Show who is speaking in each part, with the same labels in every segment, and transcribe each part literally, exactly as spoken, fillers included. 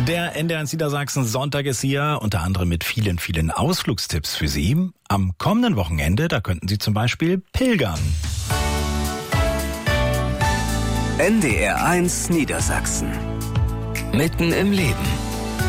Speaker 1: Der N D R eins Niedersachsen Sonntag ist hier, unter anderem mit vielen, vielen Ausflugstipps für Sie. Am kommenden Wochenende, da könnten Sie zum Beispiel pilgern.
Speaker 2: N D R eins Niedersachsen. Mitten im Leben.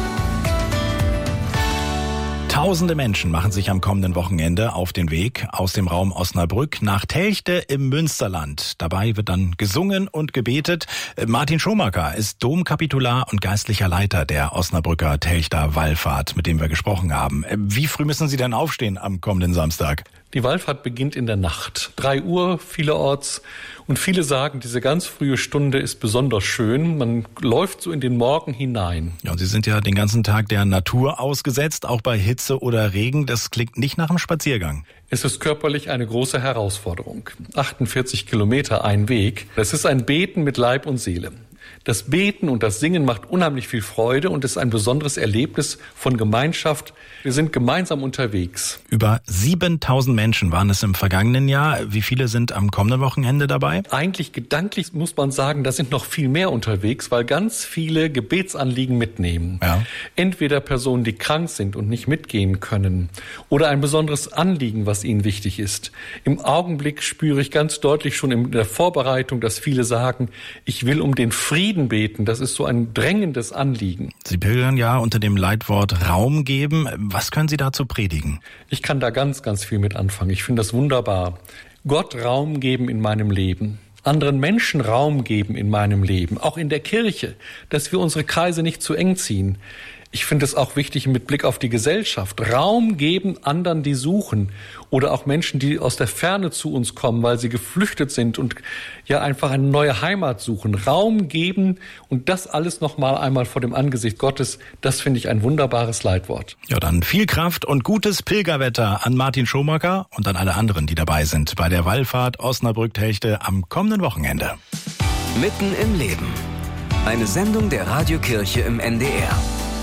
Speaker 1: Tausende Menschen machen sich am kommenden Wochenende auf den Weg aus dem Raum Osnabrück nach Telchte im Münsterland. Dabei wird dann gesungen und gebetet. Martin Schomaker ist Domkapitular und geistlicher Leiter der Osnabrücker Telchter Wallfahrt, mit dem wir gesprochen haben. Wie früh müssen Sie denn aufstehen am kommenden Samstag?
Speaker 3: Die Wallfahrt beginnt in der Nacht. Drei Uhr vielerorts. Und viele sagen, diese ganz frühe Stunde ist besonders schön. Man läuft so in den Morgen hinein.
Speaker 1: Ja, und Sie sind ja den ganzen Tag der Natur ausgesetzt, auch bei Hitze oder Regen. Das klingt nicht nach einem Spaziergang.
Speaker 3: Es ist körperlich eine große Herausforderung. achtundvierzig Kilometer ein Weg. Es ist ein Beten mit Leib und Seele. Das Beten und das Singen macht unheimlich viel Freude und ist ein besonderes Erlebnis von Gemeinschaft. Wir sind gemeinsam unterwegs.
Speaker 1: Über siebentausend Menschen waren es im vergangenen Jahr. Wie viele sind am kommenden Wochenende dabei?
Speaker 3: Eigentlich gedanklich muss man sagen, da sind noch viel mehr unterwegs, weil ganz viele Gebetsanliegen mitnehmen. Ja. Entweder Personen, die krank sind und nicht mitgehen können, oder ein besonderes Anliegen, was ihnen wichtig ist. Im Augenblick spüre ich ganz deutlich schon in der Vorbereitung, dass viele sagen, ich will um den Frieden beten, das ist so ein drängendes Anliegen.
Speaker 1: Sie pilgern ja unter dem Leitwort Raum geben. Was können Sie dazu predigen?
Speaker 3: Ich kann da ganz, ganz viel mit anfangen. Ich finde das wunderbar. Gott Raum geben in meinem Leben. Anderen Menschen Raum geben in meinem Leben. Auch in der Kirche, dass wir unsere Kreise nicht zu eng ziehen. Ich finde es auch wichtig mit Blick auf die Gesellschaft. Raum geben anderen, die suchen. Oder auch Menschen, die aus der Ferne zu uns kommen, weil sie geflüchtet sind und ja einfach eine neue Heimat suchen. Raum geben und das alles nochmal einmal vor dem Angesicht Gottes. Das finde ich ein wunderbares Leitwort.
Speaker 1: Ja, dann viel Kraft und gutes Pilgerwetter an Martin Schomaker und an alle anderen, die dabei sind bei der Wallfahrt Osnabrück-Telchte am kommenden Wochenende.
Speaker 2: Mitten im Leben. Eine Sendung der Radiokirche im N D R.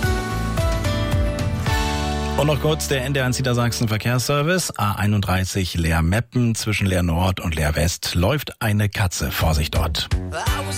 Speaker 1: Und noch kurz der N D R eins Niedersachsen Verkehrsservice. A einunddreißig Leer-Meppen zwischen Leer Nord und Leer West läuft eine Katze. Vorsicht dort.